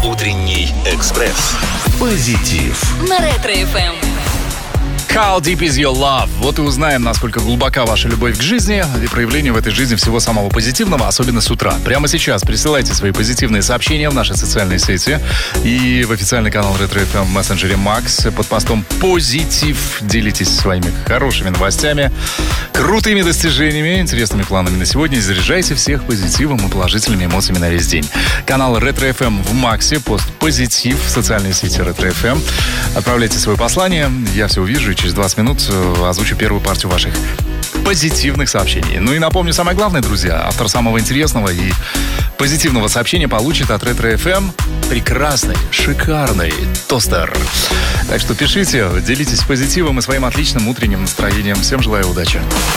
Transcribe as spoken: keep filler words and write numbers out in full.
Утренний экспресс. Позитив. На Ретро-эф эм. How deep is your love? Вот и узнаем, насколько глубока ваша любовь к жизни и проявлению в этой жизни всего самого позитивного, особенно с утра. Прямо сейчас присылайте свои позитивные сообщения в наши социальные сети и в официальный канал Ретро-эф эм в мессенджере Макс под постом «Позитив». Делитесь своими хорошими новостями, крутыми достижениями, интересными планами на сегодня и заряжайте всех позитивом и положительными эмоциями на весь день. Канал Ретро-эф эм в Максе, пост «Позитив» в социальной сети Ретро-эф эм. Отправляйте свое послание, я все увижу и через двадцать минут озвучу первую партию ваших позитивных сообщений. Ну и напомню, самое главное, друзья, автор самого интересного и позитивного сообщения получит от Ретро-эф эм прекрасный, шикарный тостер. Так что пишите, делитесь позитивом и своим отличным утренним настроением. Всем желаю удачи.